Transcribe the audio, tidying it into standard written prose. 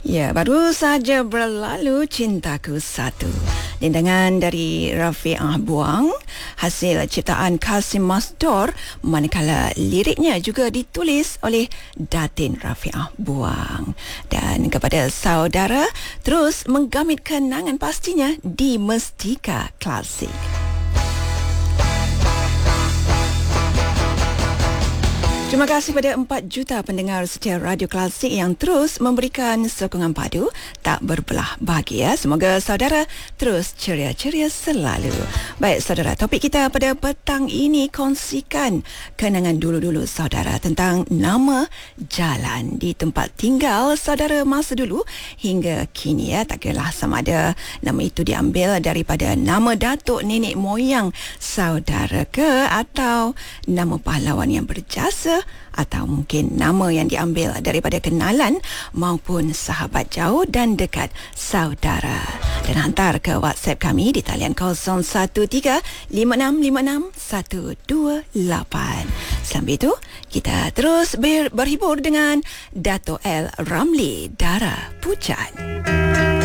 Ya, baru saja berlalu Cintaku Satu. Dendangan dari Rafi'ah Buang, hasil ciptaan Kasim Masdor, manakala liriknya juga ditulis oleh Datin Rafi'ah Buang. Dan kepada saudara, terus menggamit kenangan pastinya di Mestika Klasik. Terima kasih pada 4 juta pendengar setia Radio Klasik yang terus memberikan sokongan padu tak berbelah bagi ya. Semoga saudara terus ceria-ceria selalu. Baik saudara, topik kita pada petang ini kongsikan kenangan dulu-dulu saudara tentang nama jalan di tempat tinggal saudara masa dulu hingga kini ya. Tak kiralah sama ada nama itu diambil daripada nama datuk nenek moyang saudara ke atau nama pahlawan yang berjasa atau mungkin nama yang diambil daripada kenalan maupun sahabat jauh dan dekat saudara. Dan hantar ke WhatsApp kami di talian 0135656128. Sambil itu, kita terus berhibur dengan Dato' L. Ramli Dara Pujan.